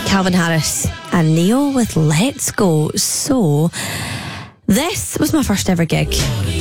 Calvin Harris and Neo with Let's Go. So, this was my first ever gig.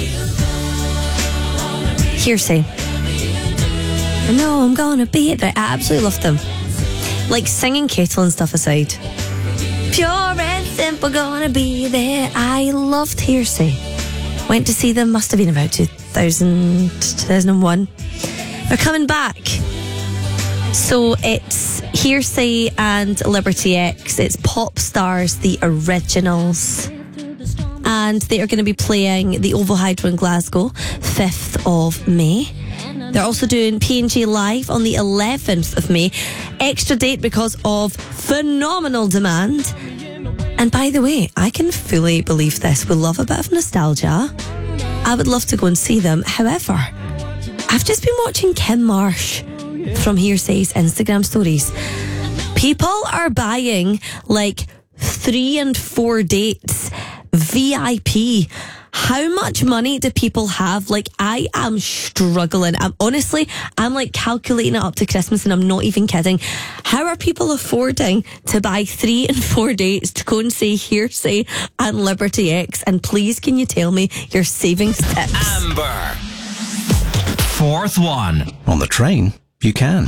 Hearsay. I know I'm gonna be it. I absolutely loved them. Like, singing Kettle and stuff aside. Pure and simple, gonna be there. I loved Hearsay. Went to see them, must have been about 2001. They're coming back. So it's Hearsay and Liberty X. It's Pop Stars, the originals. And they are going to be playing the OVO Hydro in Glasgow, 5th of May. They're also doing P&G Live on the 11th of May. Extra date because of phenomenal demand. And by the way, I can fully believe this. We love a bit of nostalgia. I would love to go and see them. However, I've just been watching Kim Marsh from Hearsay's Instagram stories. People are buying like 3 and 4 dates VIP. How much money do people have? Like, I am struggling. I'm like calculating it up to Christmas, and I'm not even kidding. How are people affording to buy 3 and 4 dates to go and see Hearsay and Liberty X? And please, can you tell me your savings tips? Amber. 4th one. On the train, you can.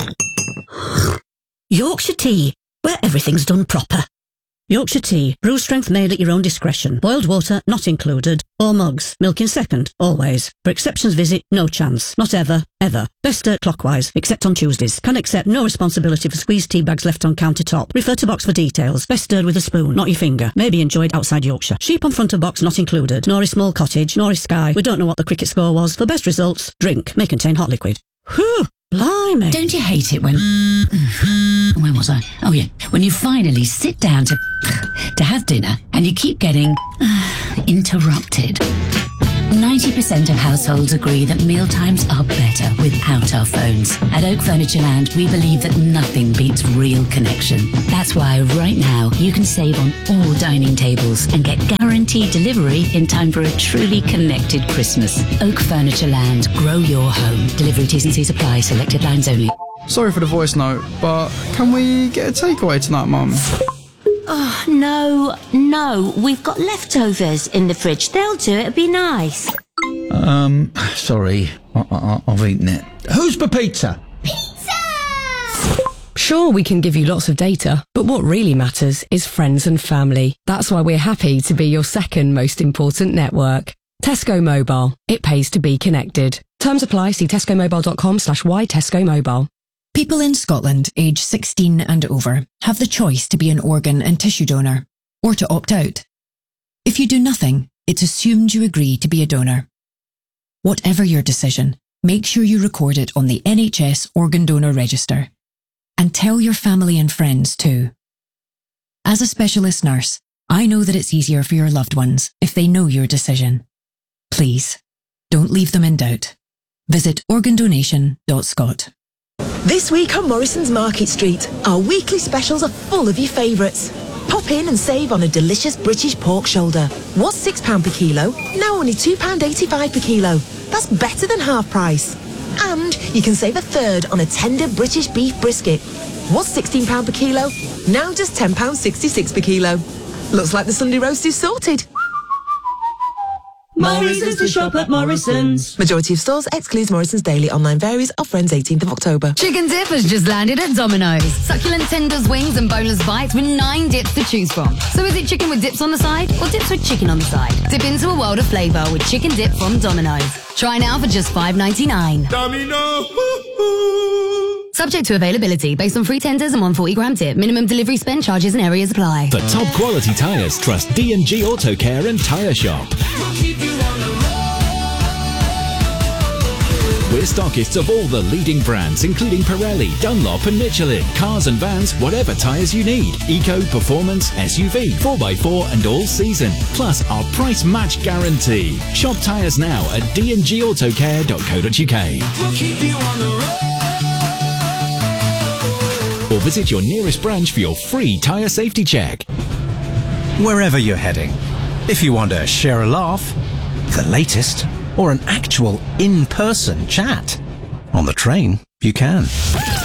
Yorkshire tea, where everything's done proper. Yorkshire tea, brew strength made at your own discretion. Boiled water not included. Or mugs, milk in second, always. For exceptions visit, no chance. Not ever, ever. Best stirred clockwise, except on Tuesdays. Can accept no responsibility for squeezed tea bags left on countertop. Refer to box for details. Best stirred with a spoon, not your finger. May be enjoyed outside Yorkshire. Sheep on front of box not included. Nor is small cottage, nor is Sky. We don't know what the cricket score was. For best results, drink. May contain hot liquid. Whew, blimey. Don't you hate it when... Where was I? Oh yeah, when you finally sit down to have dinner and you keep getting interrupted. 90% of households agree that mealtimes are better without our phones. At Oak Furniture Land, we believe that nothing beats real connection. That's why right now you can save on all dining tables and get guaranteed delivery in time for a truly connected Christmas. Oak Furniture Land, grow your home. Delivery T's and C's apply, selected lines only. Sorry for the voice note, but can we get a takeaway tonight, Mum? Oh, no. We've got leftovers in the fridge. They'll do it. It'd be nice. Sorry. I've eaten it. Who's for pizza? Pizza! Sure, we can give you lots of data, but what really matters is friends and family. That's why we're happy to be your second most important network. Tesco Mobile. It pays to be connected. Terms apply. See tescomobile.com/why-Tesco-Mobile. People in Scotland aged 16 and over have the choice to be an organ and tissue donor, or to opt out. If you do nothing, it's assumed you agree to be a donor. Whatever your decision, make sure you record it on the NHS Organ Donor Register. And tell your family and friends too. As a specialist nurse, I know that it's easier for your loved ones if they know your decision. Please, don't leave them in doubt. Visit organdonation.scot. This week on Morrison's Market Street, our weekly specials are full of your favourites. Pop in and save on a delicious British pork shoulder. Was £6 per kilo, now only £2.85 per kilo. That's better than half price. And you can save a third on a tender British beef brisket. Was £16 per kilo, now just £10.66 per kilo. Looks like the Sunday roast is sorted. Morrison's to shop at Morrison's. Majority of stores excludes Morrison's Daily. Online varies. Offer ends 18th of October. Chicken dip has just landed at Domino's. Succulent tenders, wings and boneless bites with 9 dips to choose from. So is it chicken with dips on the side or dips with chicken on the side? Dip into a world of flavour with chicken dip from Domino's. Try now for just $5.99. Domino. Subject to availability based on free tenders and 140-gram tip. Minimum delivery spend, charges and areas apply. For top quality tyres, trust D&G Auto Care and Tyre Shop. We're stockists of all the leading brands, including Pirelli, Dunlop and Michelin. Cars and vans, whatever tyres you need. Eco, performance, SUV, 4x4 and all season. Plus our price match guarantee. Shop tyres now at dngautocare.co.uk. We'll keep you on the road. Or visit your nearest branch for your free tyre safety check. Wherever you're heading, if you want to share a laugh, the latest, or an actual in-person chat, on the train, you can.